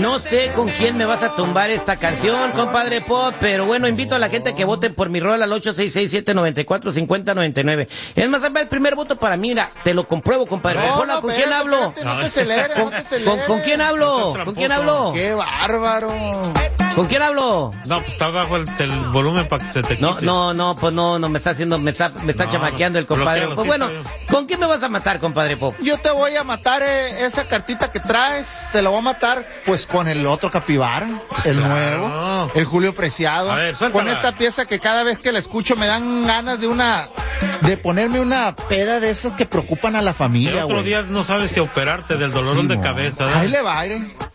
No sé con quién me vas a tumbar esta canción, compadre Pop, pero bueno, invito a la gente a que vote por mi rol al 866-794-5099. Es más, el primer voto para mí, mira, te lo compruebo, compadre. Hola, ¿con quién hablo? Espérate, no te aceleres, no te aceleres. ¿Con quién hablo? ¿Con quién hablo? ¡Qué bárbaro! ¿Con quién hablo? No, pues está bajo el volumen para que se te quite. No, pues no, me está chamaqueando el compadre. Pues bueno, ¿con quién me vas a matar, compadre Pop? Yo te voy a matar esa cartita que traes, te la voy a matar pues con el otro capibara, pues el nuevo, el Julio Preciado. A ver, con esta pieza que cada vez que la escucho me dan ganas de ponerme una peda de esas que preocupan a la familia. El otro día no sabes si operarte del dolorón de cabeza. Ahí le va, aire.